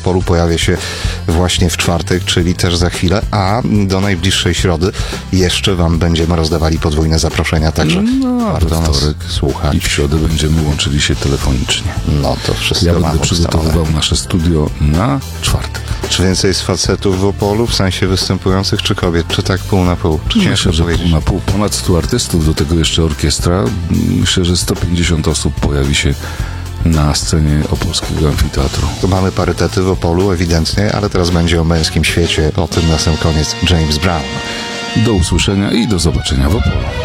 Opolu pojawię się właśnie w czwartek, czyli też za chwilę, a do najbliższej środy jeszcze wam będziemy rozdawali podwójne zaproszenia, także warto nas słuchać. I w środę będziemy łączyli się telefonicznie. No to wszystko Ja mam będę przygotowywał nasze studio na czwartek. Czy więcej jest facetów w Opolu, w sensie występujących, czy kobiet? Czy tak pół na pół? Czy ciężko Myślę, że powiedzieć? pół na pół. Ponad 100 artystów, do tego jeszcze orkiestra. Myślę, że 150 osób pojawi się na scenie opolskiego amfiteatru. To mamy parytety w Opolu, ewidentnie, ale teraz będzie o męskim świecie. O tym na sam koniec James Brown. Do usłyszenia i do zobaczenia w Opolu.